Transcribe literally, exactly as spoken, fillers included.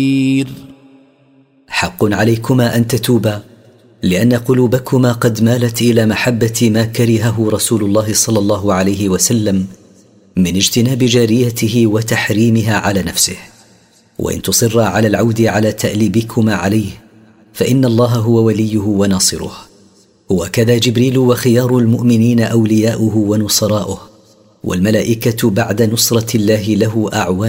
حق عليكما أن تتوبا، لأن قلوبكما قد مالت إلى محبة ما كرهه رسول الله صلى الله عليه وسلم من اجتناب جاريته وتحريمها على نفسه. وإن تصرا على العود على تأليبكما عليه فإن الله هو وليه وناصره، وكذا جبريل وخيار المؤمنين أولياؤه ونصراؤه، والملائكة بعد نصرة الله له أعوان